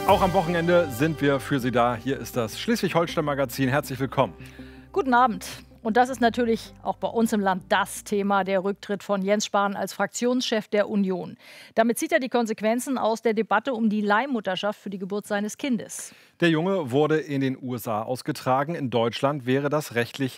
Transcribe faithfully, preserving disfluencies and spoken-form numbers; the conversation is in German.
Auch am Wochenende sind wir für Sie da. Hier ist das Schleswig-Holstein-Magazin. Herzlich willkommen. Guten Abend. Und das ist natürlich auch bei uns im Land das Thema, der Rücktritt von Jens Spahn als Fraktionschef der Union. Damit zieht er die Konsequenzen aus der Debatte um die Leihmutterschaft für die Geburt seines Kindes. Der Junge wurde in den U S A ausgetragen. In Deutschland wäre das rechtlich